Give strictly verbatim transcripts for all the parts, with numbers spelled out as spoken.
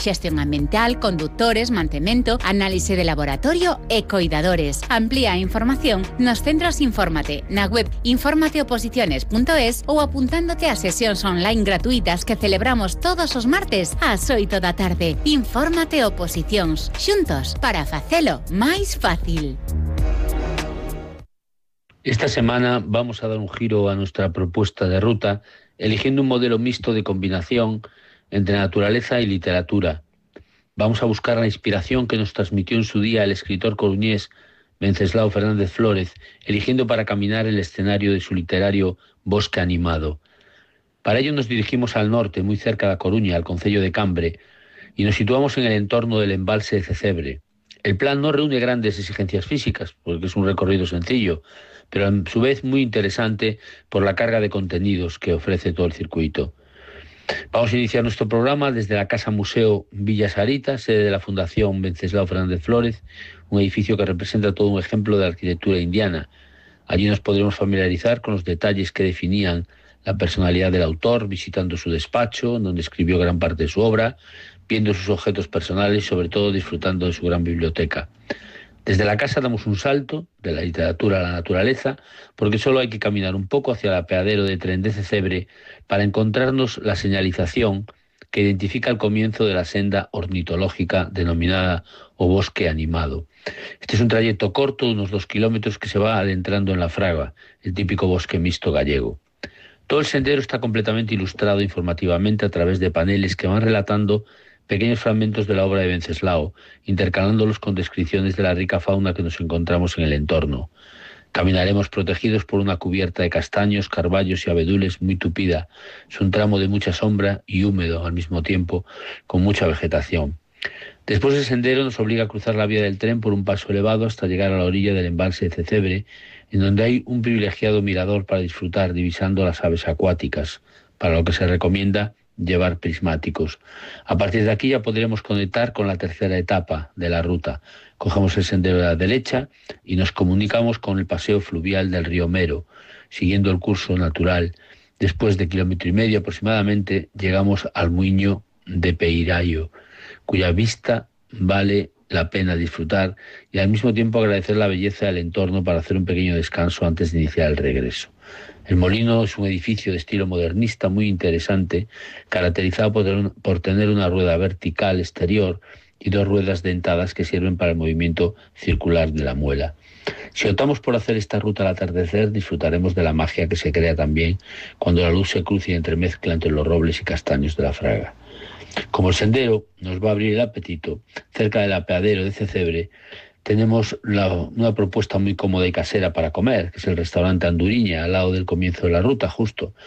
xestión ambiental, conductores, mantemento, análise de laboratorio e coidadores. Amplía a información nos centros Infórmate, na web infórmate oposiciones punto es ou apuntándote a sesións online gratuitas que celebramos todos os martes ás oito da tarde. Infórmate Oposicións, xuntos para facelo máis fácil. Esta semana vamos a dar un giro a nuestra propuesta de ruta, eligiendo un modelo mixto de combinación entre naturaleza y literatura. Vamos a buscar la inspiración que nos transmitió en su día el escritor coruñés Venceslao Fernández Flórez, eligiendo para caminar el escenario de su literario Bosque Animado. Para ello nos dirigimos al norte, muy cerca de Coruña, al concello de Cambre, y nos situamos en el entorno del embalse de Cecebre. El plan no reúne grandes exigencias físicas, porque es un recorrido sencillo, pero a su vez muy interesante por la carga de contenidos que ofrece todo el circuito. Vamos a iniciar nuestro programa desde la Casa Museo Villa Sarita, sede de la Fundación Venceslao Fernández Flórez, un edificio que representa todo un ejemplo de arquitectura indiana. Allí nos podremos familiarizar con los detalles que definían la personalidad del autor, visitando su despacho, donde escribió gran parte de su obra, viendo sus objetos personales y sobre todo disfrutando de su gran biblioteca. Desde la casa damos un salto de la literatura a la naturaleza, porque solo hay que caminar un poco hacia el apeadero de tren de Cecebre para encontrarnos la señalización que identifica el comienzo de la senda ornitológica denominada o Bosque Animado. Este es un trayecto corto de unos dos kilómetros que se va adentrando en la Fraga, el típico bosque mixto gallego. Todo el sendero está completamente ilustrado informativamente a través de paneles que van relatando pequeños fragmentos de la obra de Venceslao, intercalándolos con descripciones de la rica fauna que nos encontramos en el entorno. Caminaremos protegidos por una cubierta de castaños, carballos y abedules muy tupida. Es un tramo de mucha sombra y húmedo al mismo tiempo, con mucha vegetación. Después el sendero nos obliga a cruzar la vía del tren por un paso elevado hasta llegar a la orilla del embalse de Cecebre, en donde hay un privilegiado mirador para disfrutar divisando las aves acuáticas, para lo que se recomienda llevar prismáticos. A partir de aquí ya podremos conectar con la tercera etapa de la ruta. Cogemos el sendero de la derecha y nos comunicamos con el paseo fluvial del río Mero, siguiendo el curso natural. Después de kilómetro y medio aproximadamente llegamos al Muiño de Peiraio, cuya vista vale la pena disfrutar y al mismo tiempo agradecer la belleza del entorno para hacer un pequeño descanso antes de iniciar el regreso. El molino es un edificio de estilo modernista muy interesante, caracterizado por tener, por tener una rueda vertical exterior y dos ruedas dentadas que sirven para el movimiento circular de la muela. Si optamos por hacer esta ruta al atardecer, disfrutaremos de la magia que se crea también cuando la luz se cruza y entremezcla entre los robles y castaños de la Fraga. Como el sendero nos va a abrir el apetito, cerca del apeadero de Cecebre tenemos la, una propuesta muy cómoda y casera para comer, que es el restaurante Anduriña, al lado del comienzo de la ruta, justo.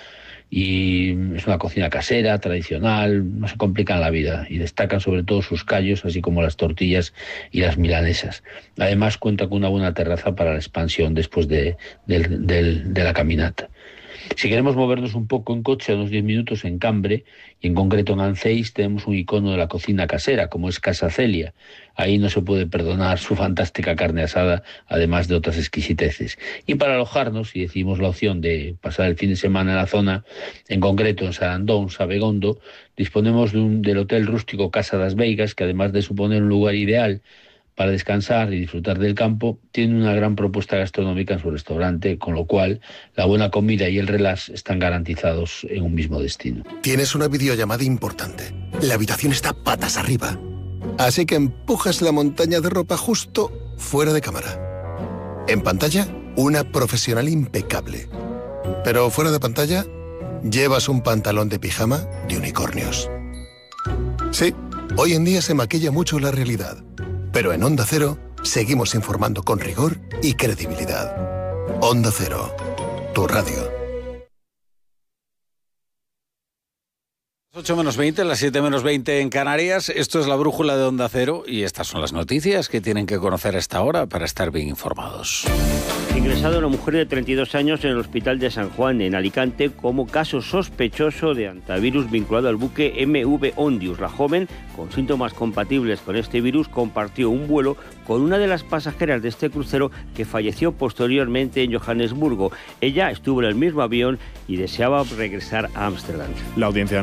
Y es una cocina casera, tradicional, no se complican la vida y destacan sobre todo sus callos, así como las tortillas y las milanesas. Además cuenta con una buena terraza para la expansión después de, de, de, de la caminata. Si queremos movernos un poco en coche a unos diez minutos en Cambre, y en concreto en Anceis, tenemos un icono de la cocina casera, como es Casa Celia. Ahí no se puede perdonar su fantástica carne asada, además de otras exquisiteces. Y para alojarnos, si decidimos la opción de pasar el fin de semana en la zona, en concreto en Sarandón, Sabegondo, disponemos de un, del Hotel Rústico Casa das Veigas, que además de suponer un lugar ideal para descansar y disfrutar del campo, tiene una gran propuesta gastronómica en su restaurante, con lo cual la buena comida y el relax están garantizados en un mismo destino. Tienes una videollamada importante. La habitación está patas arriba. Así que empujas la montaña de ropa justo fuera de cámara. En pantalla, una profesional impecable. Pero fuera de pantalla, llevas un pantalón de pijama de unicornios. Sí, hoy en día se maquilla mucho la realidad. Pero en Onda Cero seguimos informando con rigor y credibilidad. Onda Cero, tu radio. ocho menos veinte, las siete menos veinte en Canarias. Esto es la brújula de Onda Cero y estas son las noticias que tienen que conocer a esta hora para estar bien informados. Ingresada una mujer de treinta y dos años en el hospital de San Juan, en Alicante, como caso sospechoso de hantavirus vinculado al buque M V Ondius. La joven, con síntomas compatibles con este virus, compartió un vuelo con una de las pasajeras de este crucero que falleció posteriormente en Johannesburgo. Ella estuvo en el mismo avión y deseaba regresar a Ámsterdam. La Audiencia Nacional ha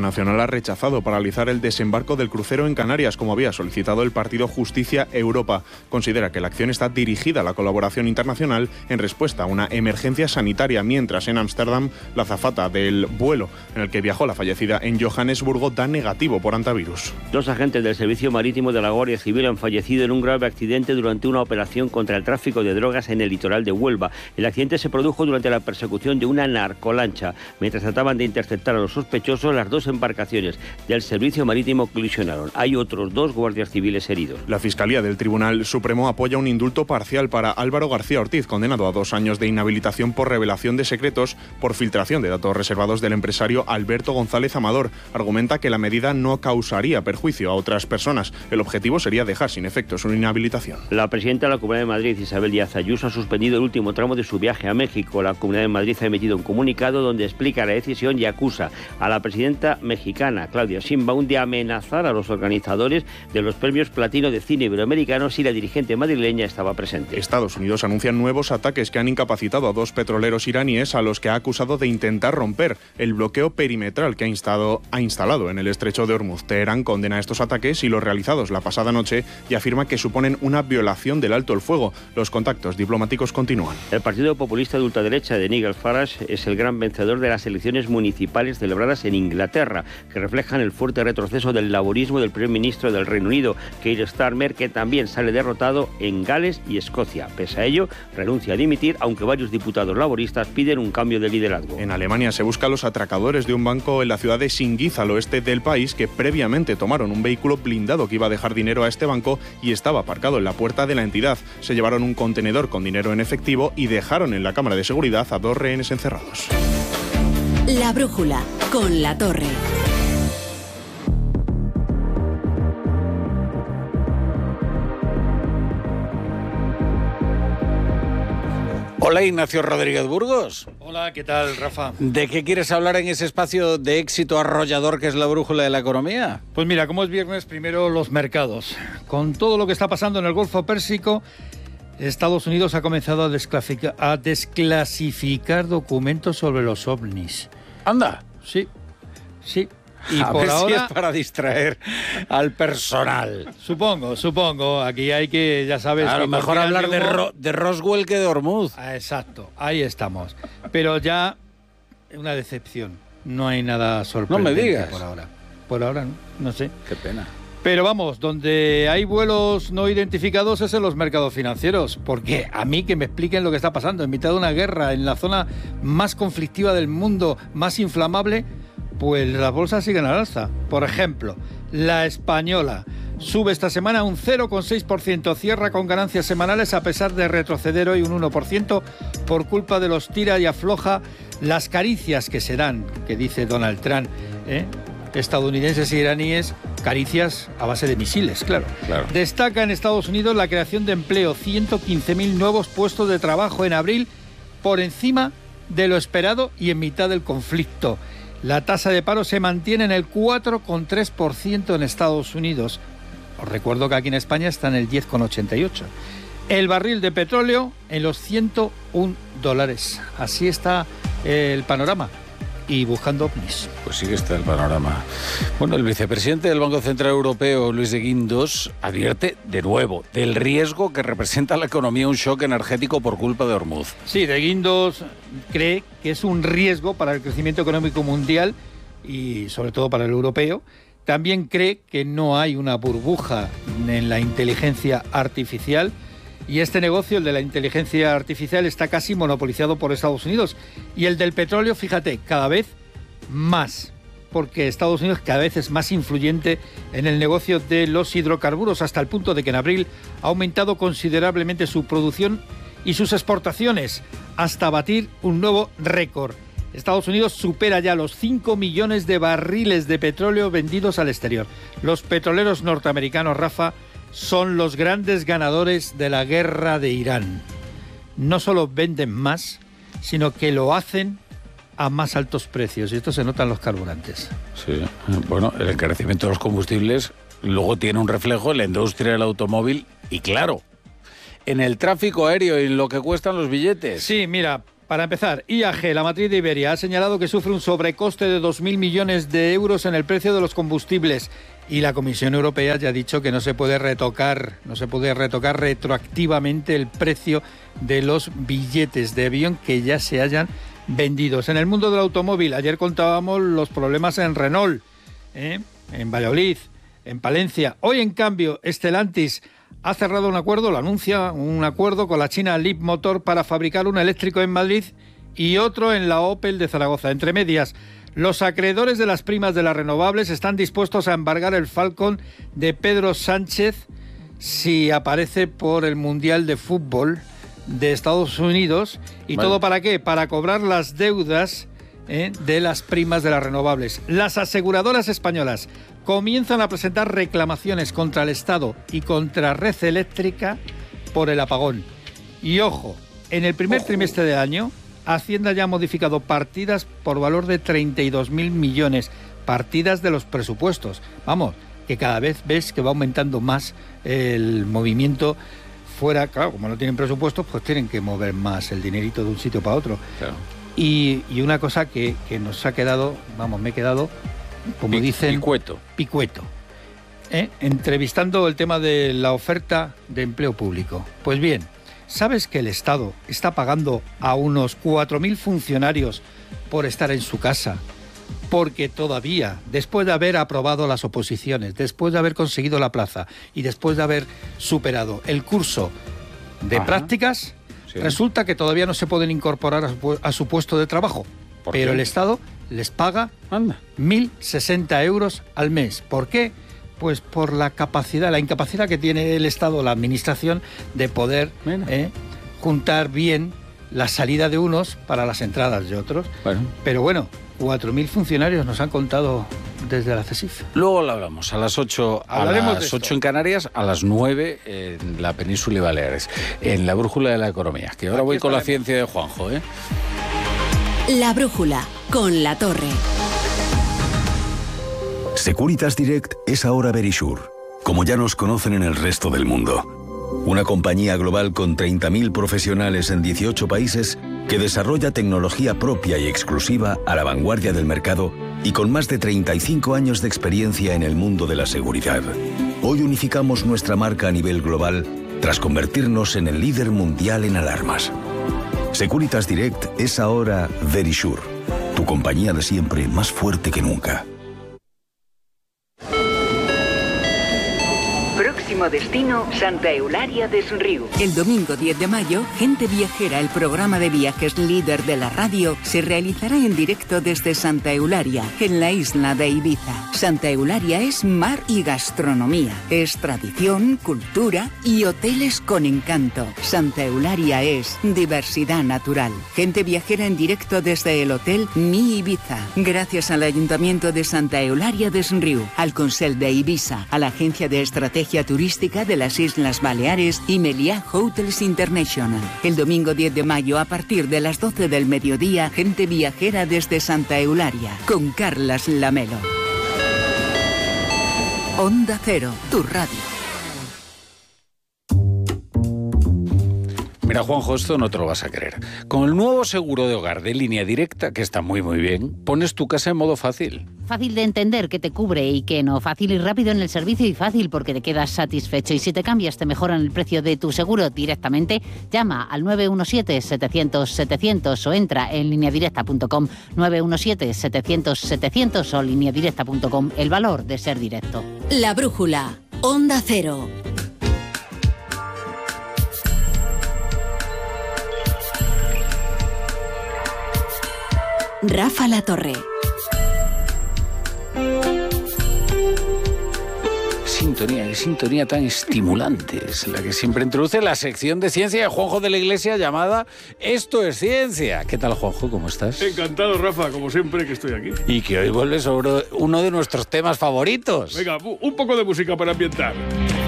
ha rechazado paralizar el desembarco del crucero en Canarias, como había solicitado el partido Justicia Europa. Considera que la acción está dirigida a la colaboración internacional en respuesta a una emergencia sanitaria, mientras en Ámsterdam la azafata del vuelo en el que viajó la fallecida en Johannesburgo da negativo por antivirus. Dos agentes del Servicio Marítimo de la Guardia Civil han fallecido en un grave accidente durante una operación contra el tráfico de drogas en el litoral de Huelva. El accidente se produjo durante la persecución de una narcolancha. Mientras trataban de interceptar a los sospechosos, las dos embarcaciones del Servicio Marítimo colisionaron. Hay otros dos guardias civiles heridos. La Fiscalía del Tribunal Supremo apoya un indulto parcial para Álvaro García Ortiz, condenado a dos años de inhabilitación por revelación de secretos por filtración de datos reservados del empresario Alberto González Amador. Argumenta que la medida no causaría perjuicio a otras personas. El objetivo sería dejar sin efecto su inhabilitación. La presidenta de la Comunidad de Madrid, Isabel Díaz Ayuso, ha suspendido el último tramo de su viaje a México. La Comunidad de Madrid ha emitido un comunicado donde explica la decisión y acusa a la presidenta mexicana, Claudia Sheinbaum, de amenazar a los organizadores de los premios Platino de Cine Iberoamericano si la dirigente madrileña estaba presente. Estados Unidos anuncia nuevos ataques que han incapacitado a dos petroleros iraníes a los que ha acusado de intentar romper el bloqueo perimetral que ha, instado, ha instalado en el estrecho de Hormuz. Teherán condena estos ataques y los realizados la pasada noche y afirma que suponen una violación del alto el fuego. Los contactos diplomáticos continúan. El partido populista de ultraderecha de Nigel Farage es el gran vencedor de las elecciones municipales celebradas en Inglaterra, que reflejan el fuerte retroceso del laborismo del primer ministro del Reino Unido, Keir Starmer, que también sale derrotado en Gales y Escocia. Pese a ello, renuncia a dimitir, aunque varios diputados laboristas piden un cambio de liderazgo. En Alemania se busca a los atracadores de un banco en la ciudad de Singiz, al oeste del país, que previamente tomaron un vehículo blindado que iba a dejar dinero a este banco y estaba aparcado en la puerta de la entidad. Se llevaron un contenedor con dinero en efectivo y dejaron en la cámara de seguridad a dos rehenes encerrados. La brújula con La Torre. Hola, Ignacio Rodríguez Burgos. Hola, ¿qué tal, Rafa? ¿De qué quieres hablar en ese espacio de éxito arrollador que es la brújula de la economía? Pues mira, como es viernes, primero los mercados. Con todo lo que está pasando en el Golfo Pérsico, Estados Unidos ha comenzado a, desclasificar, a desclasificar documentos sobre los ovnis. Anda. Sí, sí. Y a por ver ahora, si es para distraer al personal. Supongo, supongo. Aquí hay que, ya sabes... A lo mejor hablar de, Ro, de Roswell que de Hormuz. Ah, exacto, ahí estamos. Pero ya una decepción. No hay nada sorprendente. No me digas. Por ahora. Por ahora no, no sé. Qué pena. Pero vamos, donde hay vuelos no identificados es en los mercados financieros, porque a mí que me expliquen lo que está pasando en mitad de una guerra, en la zona más conflictiva del mundo, más inflamable, pues las bolsas siguen al alza. Por ejemplo, la española sube esta semana un cero coma seis por ciento, cierra con ganancias semanales a pesar de retroceder hoy un uno por ciento por culpa de los tira y afloja, las caricias que se dan, que dice Donald Trump, ¿eh? estadounidenses e iraníes, caricias a base de misiles, claro. claro. Destaca en Estados Unidos la creación de empleo, ciento quince mil nuevos puestos de trabajo en abril, por encima de lo esperado y en mitad del conflicto. La tasa de paro se mantiene en el cuatro coma tres por ciento en Estados Unidos. Os recuerdo que aquí en España está en el diez coma ochenta y ocho por ciento. El barril de petróleo en los ciento un dólares. Así está el panorama. Y buscando ovnis. Pues sí que está el panorama. Bueno, el vicepresidente del Banco Central Europeo, Luis de Guindos, advierte de nuevo del riesgo que representa a la economía un shock energético por culpa de Hormuz. Sí, de Guindos cree que es un riesgo para el crecimiento económico mundial y sobre todo para el europeo. También cree que no hay una burbuja en la inteligencia artificial. Y este negocio, el de la inteligencia artificial, está casi monopolizado por Estados Unidos. Y el del petróleo, fíjate, cada vez más, porque Estados Unidos cada vez es más influyente en el negocio de los hidrocarburos, hasta el punto de que en abril ha aumentado considerablemente su producción y sus exportaciones, hasta batir un nuevo récord. Estados Unidos supera ya los cinco millones de barriles de petróleo vendidos al exterior. Los petroleros norteamericanos, Rafa, son los grandes ganadores de la guerra de Irán. No solo venden más, sino que lo hacen a más altos precios. Y esto se nota en los carburantes. Sí, bueno, el encarecimiento de los combustibles luego tiene un reflejo en la industria del automóvil y, claro, en el tráfico aéreo y en lo que cuestan los billetes. Sí, mira, Para empezar, I A G, la matriz de Iberia, ha señalado que sufre un sobrecoste de dos mil millones de euros en el precio de los combustibles y la Comisión Europea ya ha dicho que no se puede retocar, no se puede retocar retroactivamente el precio de los billetes de avión que ya se hayan vendidos. En el mundo del automóvil, ayer contábamos los problemas en Renault, ¿eh? en Valladolid, en Palencia. Hoy, en cambio, Stellantis ha cerrado un acuerdo, lo anuncia, un acuerdo con la china Leapmotor para fabricar un eléctrico en Madrid y otro en la Opel de Zaragoza. Entre medias, los acreedores de las primas de las renovables están dispuestos a embargar el Falcon de Pedro Sánchez si aparece por el Mundial de Fútbol de Estados Unidos. ¿Y vale. todo para qué? Para cobrar las deudas ¿eh? de las primas de las renovables. Las aseguradoras españolas comienzan a presentar reclamaciones contra el Estado y contra Red Eléctrica por el apagón. Y ojo, en el primer ojo. trimestre del año, Hacienda ya ha modificado partidas por valor de treinta y dos mil millones, partidas de los presupuestos. Vamos, que cada vez ves que va aumentando más el movimiento fuera. Claro, como no tienen presupuestos, pues tienen que mover más el dinerito de un sitio para otro. Claro. Y, y una cosa que, que nos ha quedado, vamos, me he quedado... como dicen, picueto. Picueto. ¿Eh? Entrevistando el tema de la oferta de empleo público. Pues bien, ¿sabes que el Estado está pagando a unos cuatro mil funcionarios por estar en su casa? Porque todavía, después de haber aprobado las oposiciones, después de haber conseguido la plaza y después de haber superado el curso de Ajá. prácticas, sí. resulta que todavía no se pueden incorporar a su, a su puesto de trabajo. Pero qué? el Estado les paga Anda. mil sesenta euros al mes. ¿Por qué? Pues por la capacidad, la incapacidad que tiene el Estado, la Administración, de poder eh, juntar bien la salida de unos para las entradas de otros. Bueno. Pero bueno, cuatro mil funcionarios nos han contado desde la CESIF. Luego lo hablamos, a las ocho, a las ocho en Canarias, a las nueve en la península y Baleares, en la brújula de la economía. Que ahora Aquí voy con la ciencia de Juanjo, ¿eh? La brújula, con La Torre. Securitas Direct es ahora Verisure, como ya nos conocen en el resto del mundo. Una compañía global con treinta mil profesionales en dieciocho países que desarrolla tecnología propia y exclusiva a la vanguardia del mercado y con más de treinta y cinco años de experiencia en el mundo de la seguridad. Hoy unificamos nuestra marca a nivel global tras convertirnos en el líder mundial en alarmas. Securitas Direct es ahora Verisure, tu compañía de siempre más fuerte que nunca. Próximo destino, Santa Eulalia des Riu. El domingo diez de mayo, Gente Viajera, el programa de viajes líder de la radio, se realizará en directo desde Santa Eulalia, en la isla de Ibiza. Santa Eulalia es mar y gastronomía, es tradición, cultura y hoteles con encanto. Santa Eulalia es diversidad natural. Gente Viajera en directo desde el hotel Mi Ibiza, gracias al Ayuntamiento de Santa Eulalia des Riu, al Consell de Ibiza, a la Agencia de Estrategia Turística de las Islas Baleares y Meliá Hotels International. El domingo diez de mayo a partir de las doce del mediodía, Gente Viajera desde Santa Eulalia, con Carlas Lamelo. Onda Cero, tu radio. Mira, Juanjo, esto no te lo vas a creer. Con el nuevo seguro de hogar de Línea Directa, que está muy muy bien, pones tu casa en modo fácil. Fácil de entender, que te cubre y que no. Fácil y rápido en el servicio y fácil porque te quedas satisfecho. Y si te cambias, te mejoran el precio de tu seguro directamente. Llama al nueve uno siete, setecientos, setecientos o entra en línea directa punto com. nueve uno siete, setecientos, setecientos o línea directa punto com. El valor de ser directo. La brújula. Onda Cero. Rafa La Torre. Sintonía, qué sintonía tan estimulante es la que siempre introduce la sección de ciencia de Juanjo de la Iglesia llamada Esto es Ciencia. ¿Qué tal, Juanjo? ¿Cómo estás? Encantado, Rafa, como siempre que estoy aquí. Y que hoy vuelve sobre uno de nuestros temas favoritos. Venga, un poco de música para ambientar.